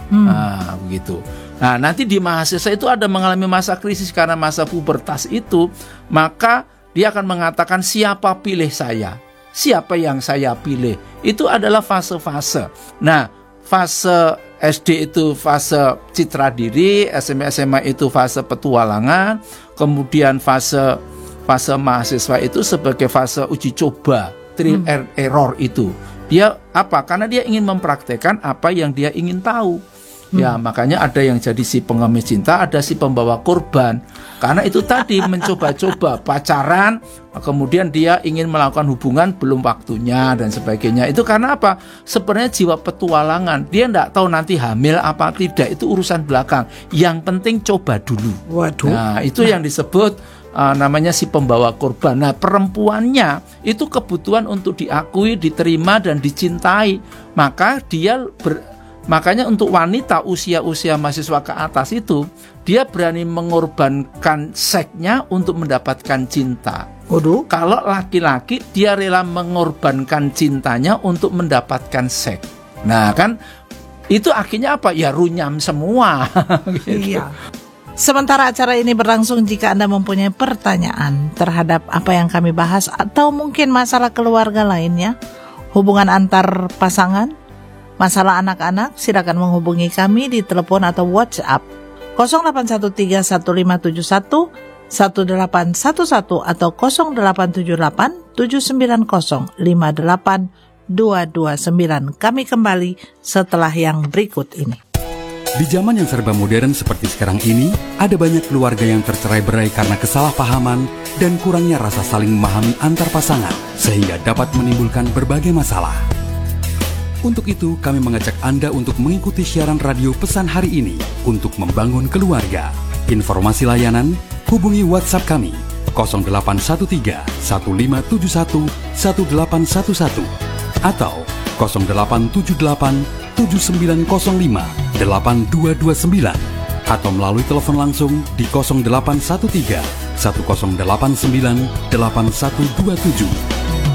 Nah, begitu. Nah, nanti di mahasiswa itu ada mengalami masa krisis karena masa pubertas itu, maka dia akan mengatakan siapa pilih saya, siapa yang saya pilih. Itu adalah fase-fase. Nah, fase SD itu fase citra diri, SMA itu fase petualangan, kemudian fase mahasiswa itu sebagai fase uji coba, trial error itu. Dia apa? Karena dia ingin mempraktekkan apa yang dia ingin tahu. Ya, makanya ada yang jadi si pengemis cinta, ada si pembawa korban. Karena itu tadi mencoba-coba pacaran, kemudian dia ingin melakukan hubungan belum waktunya dan sebagainya. Itu karena apa? Sebenarnya jiwa petualangan. Dia tidak tahu nanti hamil apa tidak, itu urusan belakang. Yang penting coba dulu. Waduh. Nah, itu yang disebut namanya si pembawa korban. Nah, perempuannya itu kebutuhan untuk diakui, diterima dan dicintai. Maka makanya untuk wanita usia mahasiswa ke atas itu, dia berani mengorbankan seksnya untuk mendapatkan cinta. Waduh. Kalau laki-laki, dia rela mengorbankan cintanya untuk mendapatkan seks. Nah, kan itu akhirnya apa? Ya runyam semua. Gitu. Iya. Sementara acara ini berlangsung, jika Anda mempunyai pertanyaan terhadap apa yang kami bahas atau mungkin masalah keluarga lainnya, hubungan antar pasangan, masalah anak-anak, silakan menghubungi kami di telepon atau WhatsApp 0813-1571-1811 atau 0878-790-58229. Kami kembali setelah yang berikut ini. Di zaman yang serba modern seperti sekarang ini, ada banyak keluarga yang tercerai-berai karena kesalahpahaman dan kurangnya rasa saling memahami antar pasangan, sehingga dapat menimbulkan berbagai masalah. Untuk itu, kami mengajak Anda untuk mengikuti siaran radio pesan hari ini untuk membangun keluarga. Informasi layanan, hubungi WhatsApp kami 0813 1571 1811 atau 0878 7905 8229 atau melalui telepon langsung di 0813 1089 8127.